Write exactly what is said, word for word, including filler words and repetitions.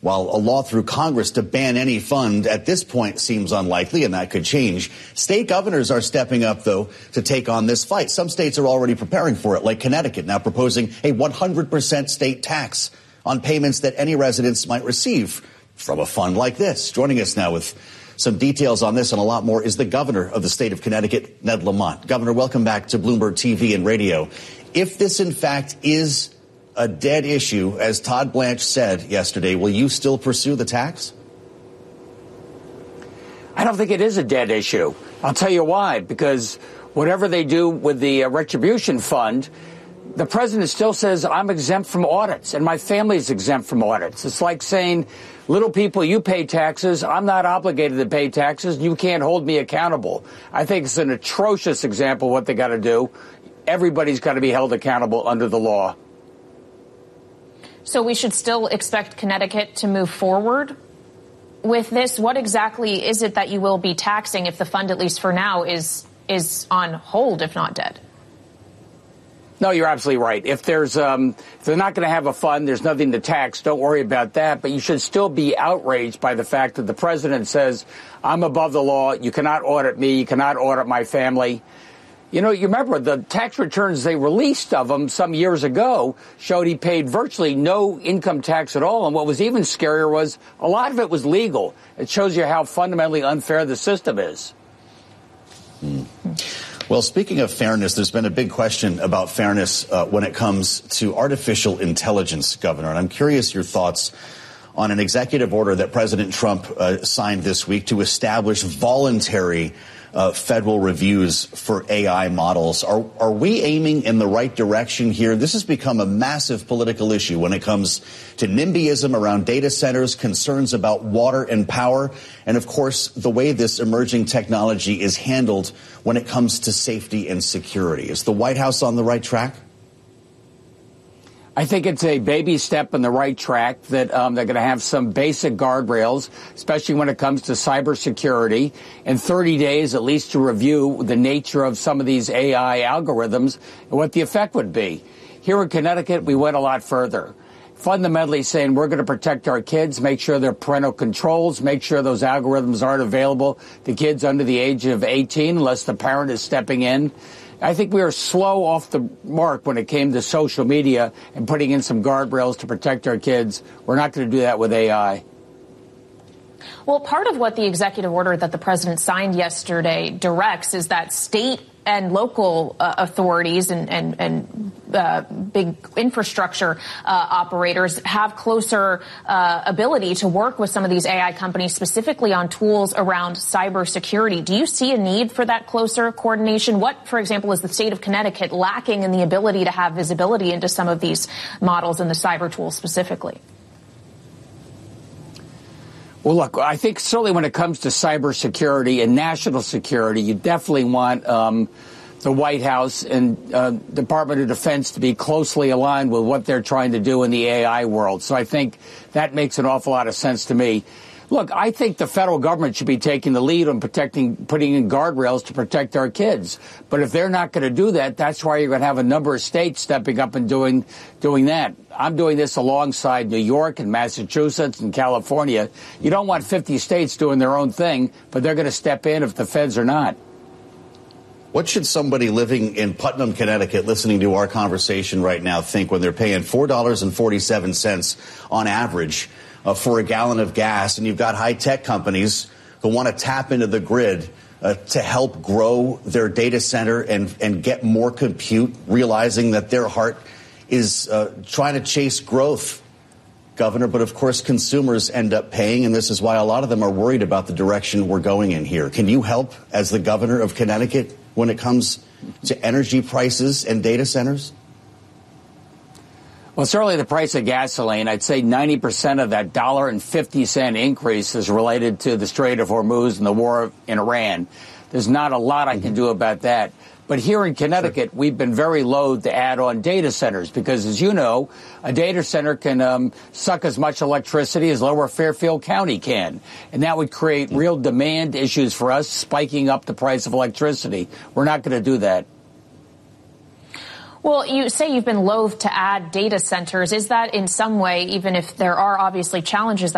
While a law through Congress to ban any fund at this point seems unlikely, and that could change, state governors are stepping up, though, to take on this fight. Some states are already preparing for it, like Connecticut, now proposing a one hundred percent state tax on payments that any residents might receive from a fund like this. Joining us now with some details on this and a lot more is the governor of the state of Connecticut, Ned Lamont. Governor, welcome back to Bloomberg T V and radio. If this, in fact, is a dead issue, as Todd Blanche said yesterday, will you still pursue the tax? I don't think it is a dead issue. I'll tell you why. Because whatever they do with the uh, retribution fund, the president still says, I'm exempt from audits and my family is exempt from audits. It's like saying, little people, you pay taxes. I'm not obligated to pay taxes. You can't hold me accountable. I think it's an atrocious example of what they got to do. Everybody's got to be held accountable under the law. So we should still expect Connecticut to move forward with this. What exactly is it that you will be taxing if the fund, at least for now, is is on hold, if not dead? No, you're absolutely right. If there's um, if they're not going to have a fund, there's nothing to tax. Don't worry about that. But you should still be outraged by the fact that the president says, I'm above the law. You cannot audit me. You cannot audit my family. You know, you remember the tax returns they released of him some years ago showed he paid virtually no income tax at all. And what was even scarier was a lot of it was legal. It shows you how fundamentally unfair the system is. Mm. Well, speaking of fairness, there's been a big question about fairness uh, when it comes to artificial intelligence, Governor. And I'm curious your thoughts on an executive order that President Trump uh, signed this week to establish voluntary Uh, federal reviews for A I models. Are, are we aiming in the right direction here? This has become a massive political issue when it comes to NIMBYism around data centers, concerns about water and power, and, of course, the way this emerging technology is handled when it comes to safety and security. Is the White House on the right track? I think it's a baby step in the right track that um, they're going to have some basic guardrails, especially when it comes to cybersecurity, and thirty days at least to review the nature of some of these A I algorithms and what the effect would be. Here in Connecticut, we went a lot further, fundamentally saying we're going to protect our kids, make sure they're parental controls, make sure those algorithms aren't available to kids under the age of eighteen unless the parent is stepping in. I think we are slow off the mark when it came to social media and putting in some guardrails to protect our kids. We're not going to do that with A I. Well, part of what the executive order that the president signed yesterday directs is that state and local uh, authorities and, and, and uh, big infrastructure uh, operators have closer uh, ability to work with some of these A I companies, specifically on tools around cybersecurity. Do you see a need for that closer coordination? What, for example, is the state of Connecticut lacking in the ability to have visibility into some of these models and the cyber tools specifically? Well, look, I think certainly when it comes to cybersecurity and national security, you definitely want um, the White House and uh, Department of Defense to be closely aligned with what they're trying to do in the A I world. So I think that makes an awful lot of sense to me. Look, I think the federal government should be taking the lead on protecting, putting in guardrails to protect our kids. But if they're not going to do that, that's why you're going to have a number of states stepping up and doing doing that. I'm doing this alongside New York and Massachusetts and California. You don't want fifty states doing their own thing, but they're going to step in if the feds are not. What should somebody living in Putnam, Connecticut, listening to our conversation right now think when they're paying four dollars and forty-seven cents on average Uh, for a gallon of gas, and you've got high-tech companies who want to tap into the grid uh, to help grow their data center and, and get more compute, realizing that their heart is uh, trying to chase growth, Governor. But, of course, consumers end up paying, and this is why a lot of them are worried about the direction we're going in here. Can you help as the governor of Connecticut when it comes to energy prices and data centers? Well, certainly the price of gasoline, I'd say ninety percent of that one dollar and fifty cent increase is related to the Strait of Hormuz and the war in Iran. There's not a lot I can do about that. But here in Connecticut, sure, we've been very loath to add on data centers because, as you know, a data center can um, suck as much electricity as Lower Fairfield County can. And that would create real demand issues for us, spiking up the price of electricity. We're not going to do that. Well, you say you've been loath to add data centers. Is that in some way, even if there are obviously challenges